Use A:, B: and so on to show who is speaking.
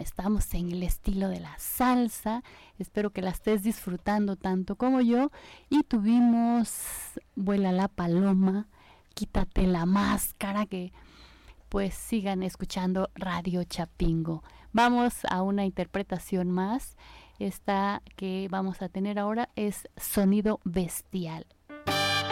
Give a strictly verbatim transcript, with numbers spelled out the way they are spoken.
A: estamos en el estilo de la salsa. Espero que la estés disfrutando tanto como yo. Y tuvimos Vuela la paloma, Quítate la máscara, que pues sigan escuchando Radio Chapingo. Vamos a una interpretación más. Esta que vamos a tener ahora es Sonido Bestial.